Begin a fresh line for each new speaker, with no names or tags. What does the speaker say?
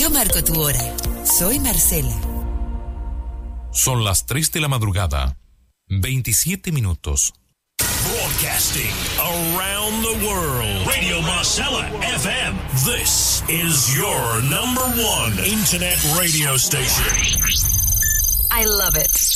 Yo marco tu hora. Soy Marcela.
Son las 3 de la madrugada, 27 minutos.
Broadcasting around the world. Radio Marcella FM. This is your number one internet radio station.
I love it.